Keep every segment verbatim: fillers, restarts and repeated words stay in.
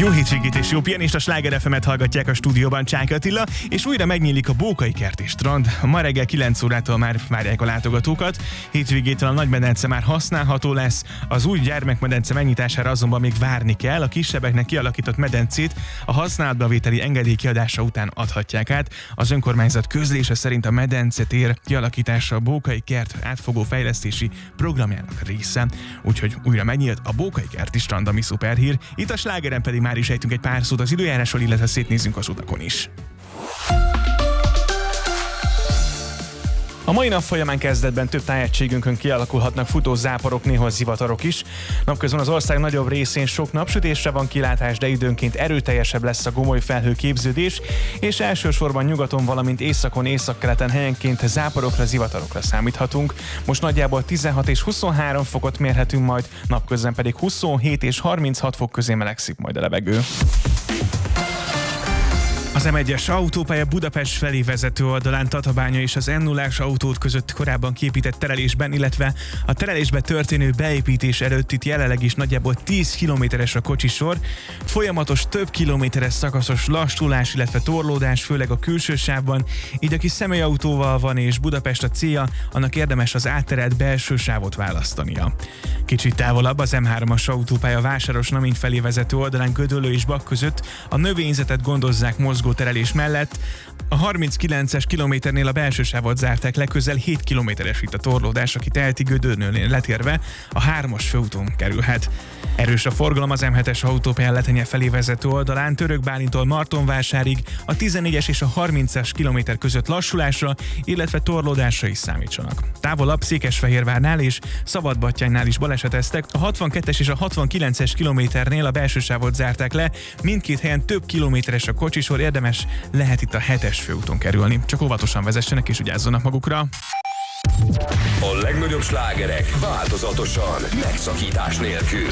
Jó hétvégét és jó pihenést, a Sláger ef emet hallgatják, a stúdióban Csák Attila, és újra megnyílik a Bókai kerti strand. Ma reggel kilenc órától már várják a látogatókat, hétvégétől a nagymedence már használható lesz, az új gyermekmedence megnyitására azonban még várni kell, a kisebbeknek kialakított medencét a használatba vételi engedély kiadása után adhatják át. Az önkormányzat közlése szerint a medencetér kialakítása a Bókai kert átfogó fejlesztési programjának része, úgyhogy újra megnyílt a Bókai kerti strand, ami szuperhír. Itt a Slágeren pedig már is ejtünk egy pár szót az időjárásról, illetve szétnézzünk az utakon is. A mai nap folyamán kezdetben több tájegységünkön kialakulhatnak futó záporok, néhol zivatarok is. Napközben az ország nagyobb részén sok napsütésre van kilátás, de időnként erőteljesebb lesz a gomoly felhőképződés, és elsősorban nyugaton, valamint északon, északkeleten helyenként záporokra, zivatarokra számíthatunk. Most nagyjából tizenhat és huszonhárom fokot mérhetünk majd, napközben pedig huszonhét és harminchat fok közé melegszik majd a levegő. Az em egyes autópálya Budapest felé vezető oldalán Tatabánya és az em nullás autót között korábban kiépített terelésben, illetve a terelésbe történő beépítés előtt itt jelenleg is nagyjából tíz kilométeres a kocsisor. Folyamatos több kilométeres szakaszos lassulás, illetve torlódás, főleg a külső sávban, így aki személyautóval van és Budapest a célja, annak érdemes az átterelt belső sávot választania. Kicsit távolabb az em hármas autópálya Vásáros-Namény felé vezető oldalán Gödöllő és Bak között a növényzetet gondozzák mozgó terelés mellett. A harminckilences kilométernél a belső sávot zárták le, közel hét kilométeres itt a torlódás, aki teheti Gödöllőnél letérve a hármas főúton kerülhet. Erős a forgalom az em hetes autópályán Letenye felé vezető oldalán, Törökbálintól Martonvásárig, a tizennégyes és a harmincas kilométer között lassulásra, illetve torlódásra is számítsanak. Távolabb Székesfehérvárnál és Szabadbattyánynál is baleseteztek, a hatvankettes és a hatvankilences kilométernél a belső sávot zárták le, mindkét helyen több kilométeres a kocsisor, érdemes lehet itt a hetes főúton kerülni. Csak óvatosan vezessenek és vigyázzanak magukra. A legnagyobb slágerek változatosan, megszakítás nélkül.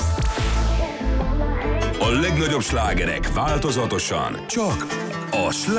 A legnagyobb slágerek változatosan, csak a sláger.